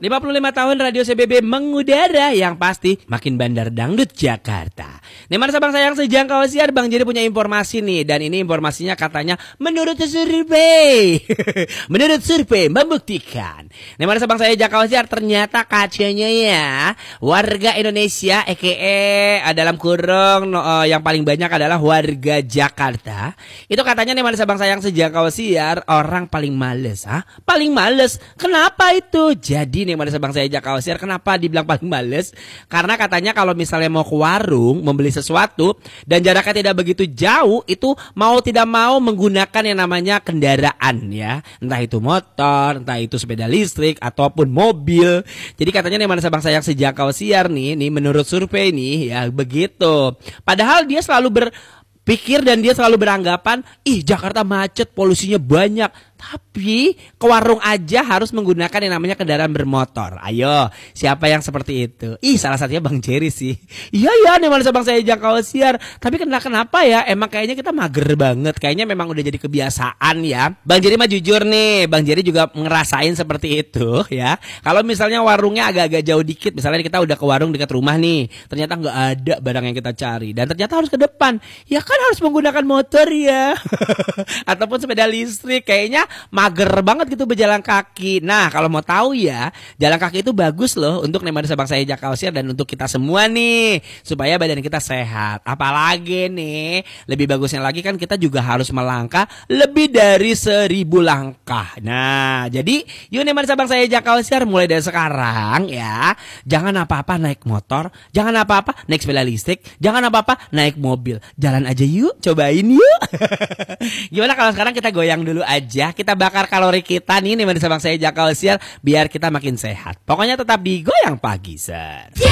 55 tahun Radio CBB mengudara, yang pasti makin bandar dangdut Jakarta. Nih mana Sabang sayang sejangkau siar, Bang Jerry punya informasi nih. Dan ini informasinya katanya menurut survei. Menurut survei membuktikan. Nih mana Sabang saya jangkau siar, ternyata kacanya ya warga Indonesia dalam kurung yang paling banyak adalah warga Jakarta. Itu katanya nih mana Sabang sayang sejangkau siar, orang paling males. Paling males. Kenapa itu? Jadi nih mana Sabang saya Jakau Siar, kenapa dibilang paling males? Karena katanya kalau misalnya mau ke warung membeli sesuatu dan jaraknya tidak begitu jauh, itu mau tidak mau menggunakan yang namanya kendaraan ya. Entah itu motor, entah itu sepeda listrik ataupun mobil. Jadi katanya nih mana Sabang sayang sejakau siar nih menurut survei nih ya begitu. Padahal dia selalu berpikir dan dia selalu beranggapan, Jakarta macet, polusinya banyak. Tapi ke warung aja harus menggunakan yang namanya kendaraan bermotor. Ayo, siapa yang seperti itu? Salah satunya Bang Jerry sih. Iya nih mana Sabang saya jangkau siar. Tapi kenapa ya? Emang kayaknya kita mager banget. Kayaknya memang udah jadi kebiasaan ya. Bang Jerry mah jujur nih, Bang Jerry juga ngerasain seperti itu ya. Kalau misalnya warungnya agak-agak jauh dikit, misalnya kita udah ke warung dekat rumah nih, ternyata nggak ada barang yang kita cari dan ternyata harus ke depan. Ya kan harus menggunakan motor ya. Ataupun sepeda listrik, kayaknya mager banget gitu berjalan kaki. Nah kalau mau tahu ya, jalan kaki itu bagus loh untuk Nemada Sabang saya Jakau Siar dan untuk kita semua nih, supaya badan kita sehat. Apalagi nih, lebih bagusnya lagi kan kita juga harus melangkah lebih dari 1000 langkah. Nah jadi yuk Nemada Sabang saya Jakau Siar, mulai dari sekarang ya, jangan apa-apa naik motor, jangan apa-apa naik sepeda listrik, jangan apa-apa naik mobil. Jalan aja yuk, cobain yuk. Gimana kalau sekarang kita goyang dulu aja, kita bakar kalori kita nih Nemada Sabang saya Jakau Siar biar kita makin sehat. Pokoknya tetap di Goyang Pagi, Sir.